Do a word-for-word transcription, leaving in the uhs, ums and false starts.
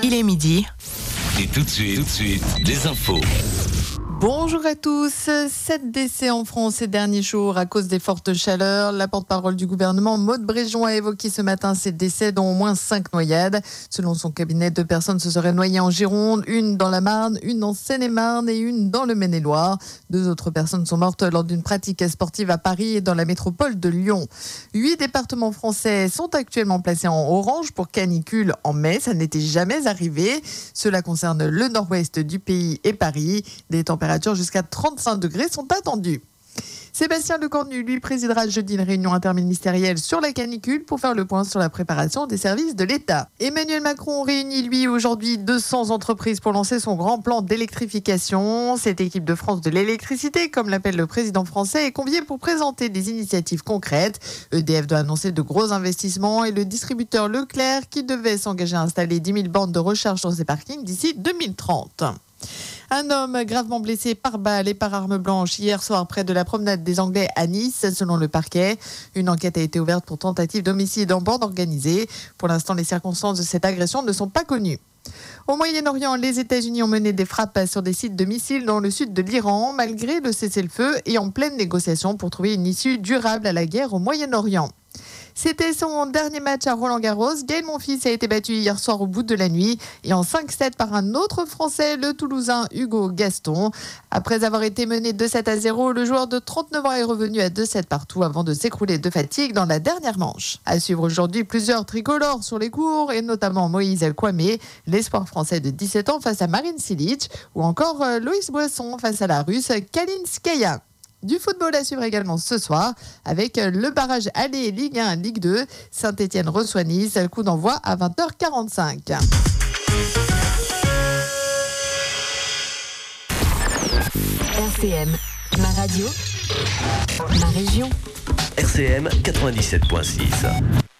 il est midi. Et tout de suite, tout de suite, les infos. Bonjour à tous. Sept décès en France ces derniers jours à cause des fortes chaleurs. La porte-parole du gouvernement, Maud Bréjon, a évoqué ce matin ces décès, dont au moins cinq noyades. Selon son cabinet, deux personnes se seraient noyées en Gironde, une dans la Marne, une en Seine-et-Marne et une dans le Maine-et-Loire. Deux autres personnes sont mortes lors d'une pratique sportive à Paris et dans la métropole de Lyon. Huit départements français sont actuellement placés en orange pour canicule en mai. Ça n'était jamais arrivé. Cela concerne le nord-ouest du pays et Paris. Des températures jusqu'à trente-cinq degrés sont attendues. Sébastien Lecornu, lui, présidera jeudi une réunion interministérielle sur la canicule pour faire le point sur la préparation des services de l'État. Emmanuel Macron réunit, lui, aujourd'hui deux cents entreprises pour lancer son grand plan d'électrification. Cette équipe de France de l'électricité, comme l'appelle le président français, est conviée pour présenter des initiatives concrètes. E D F doit annoncer de gros investissements et le distributeur Leclerc qui devait s'engager à installer dix mille bornes de recharge dans ses parkings d'ici deux mille trente. Un homme gravement blessé par balle et par arme blanche hier soir près de la promenade des Anglais à Nice, selon le parquet. Une enquête a été ouverte pour tentative d'homicide en bande organisée. Pour l'instant, les circonstances de cette agression ne sont pas connues. Au Moyen-Orient, les États-Unis ont mené des frappes sur des sites de missiles dans le sud de l'Iran, malgré le cessez-le-feu et en pleine négociation pour trouver une issue durable à la guerre au Moyen-Orient. C'était son dernier match à Roland-Garros. Gaël Monfils a été battu hier soir au bout de la nuit et en cinq sept par un autre Français, le Toulousain Hugo Gaston. Après avoir été mené deux sept à zéro, le joueur de trente-neuf ans est revenu à deux sept partout avant de s'écrouler de fatigue dans la dernière manche. À suivre aujourd'hui plusieurs tricolores sur les cours et notamment Moïse Kwame, l'espoir français de dix-sept ans face à Marine Cilic ou encore Loïs Boisson face à la Russe Kalinskaya. Du football à suivre également ce soir avec le barrage aller Ligue un, Ligue deux. Saint-Etienne reçoit Nice, coup d'envoi à vingt heures quarante-cinq. R C M, ma radio, ma région. R C M quatre-vingt-dix-sept virgule six.